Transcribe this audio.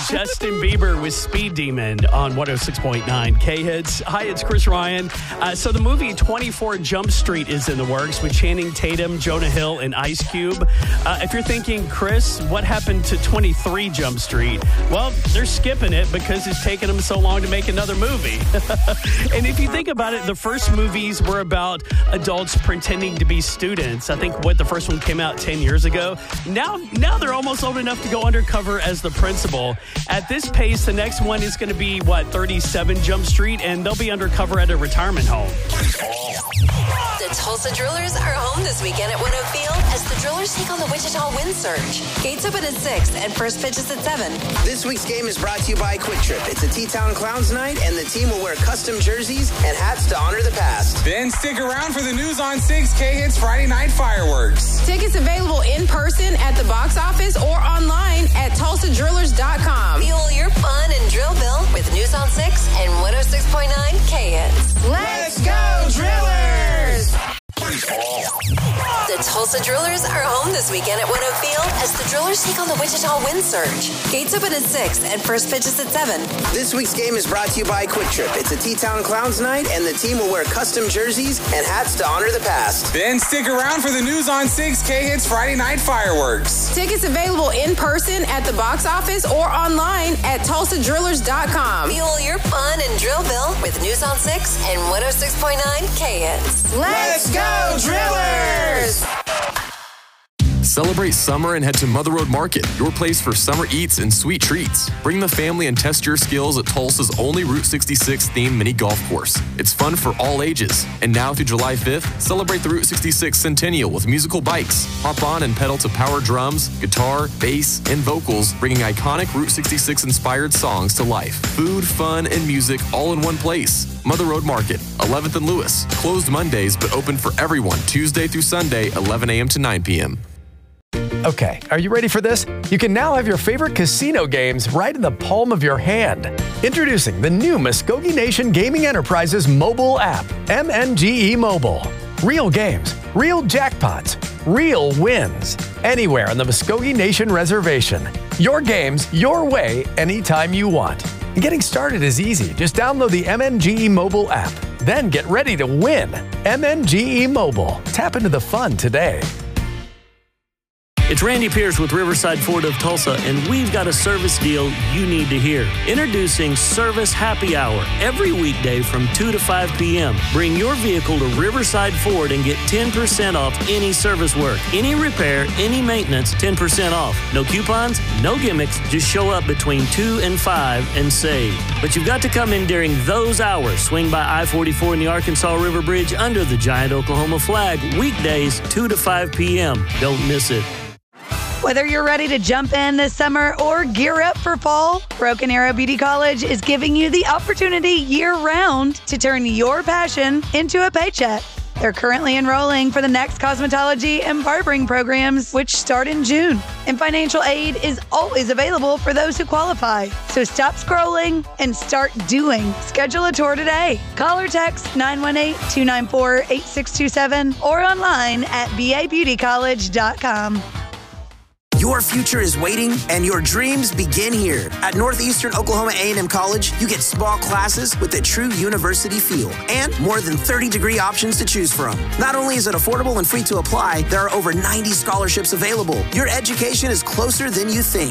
Justin Bieber with Speed Demon on 106.9 K-Hits. Hi, it's Chris Ryan. So the movie 24 Jump Street is in the works with Channing Tatum, Jonah Hill, and Ice Cube. If you're thinking, Chris, what happened to 23 Jump Street? Well, they're skipping it because it's taken them so long to make another movie. And if you think about it, the first movies were about adults pretending to be students. I think the first one came out 10 years ago. Now they're almost old enough to go undercover as the principal. At this pace, the next one is going to be, 37 Jump Street, and they'll be undercover at a retirement home. The Tulsa Drillers are home this weekend at Woodrow Field as the Drillers take on the Wichita Wind Surge. Gates open at 6 and first pitch is at 7. This week's game is brought to you by Quick Trip. It's a T-Town Clowns night, and the team will wear custom jerseys and hats to honor the past. Then stick around for the News on 6 K-Hits Friday Night Fireworks. Tickets available in person at the box office or online at TulsaDrillers.com. Fuel your fun in Drillville with News on 6 and 106.9 K-Hits. Let's go, Drillers! The Tulsa Drillers are home this weekend at Woodrow Field as the Drillers take on the Wichita Wind Surge. Gates open at 6 and first pitch is at 7. This week's game is brought to you by Quick Trip. It's a T-Town Clowns night, and the team will wear custom jerseys and hats to honor the past. Then stick around for the News on 6 K-Hits Friday Night Fireworks. Tickets available in person at the box office or online at TulsaDrillers.com. Fuel your fun in Drillville with News on 6 and 106.9 K-Hits. Let's go, Drillers! Celebrate summer and head to Mother Road Market, your place for summer eats and sweet treats. Bring the family and test your skills at Tulsa's only Route 66 themed mini golf course. It's fun for all ages. And now through July 5th, celebrate the Route 66 Centennial with musical bikes. Hop on and pedal to power drums, guitar, bass, and vocals, bringing iconic Route 66 inspired songs to life. Food, fun, and music all in one place. Mother Road Market, 11th and Lewis. Closed Mondays, but open for everyone Tuesday through Sunday, 11 a.m. to 9 p.m. Okay, are you ready for this? You can now have your favorite casino games right in the palm of your hand. Introducing the new Muskogee Nation Gaming Enterprises mobile app, MNGE Mobile. Real games, real jackpots, real wins. Anywhere on the Muskogee Nation Reservation. Your games, your way, anytime you want. And getting started is easy. Just download the MNGE Mobile app. Then get ready to win. MNGE Mobile. Tap into the fun today. It's Randy Pierce with Riverside Ford of Tulsa, and we've got a service deal you need to hear. Introducing Service Happy Hour every weekday from 2 to 5 p.m. Bring your vehicle to Riverside Ford and get 10% off any service work, any repair, any maintenance, 10% off. No coupons, no gimmicks, just show up between 2 and 5 and save. But you've got to come in during those hours. Swing by I-44 in the Arkansas River Bridge under the giant Oklahoma flag, weekdays 2 to 5 p.m. Don't miss it. Whether you're ready to jump in this summer or gear up for fall, Broken Arrow Beauty College is giving you the opportunity year-round to turn your passion into a paycheck. They're currently enrolling for the next cosmetology and barbering programs, which start in June. And financial aid is always available for those who qualify. So stop scrolling and start doing. Schedule a tour today. Call or text 918-294-8627 or online at babeautycollege.com. Your future is waiting, and your dreams begin here. At Northeastern Oklahoma A&M College, you get small classes with a true university feel and more than 30 degree options to choose from. Not only is it affordable and free to apply, there are over 90 scholarships available. Your education is closer than you think.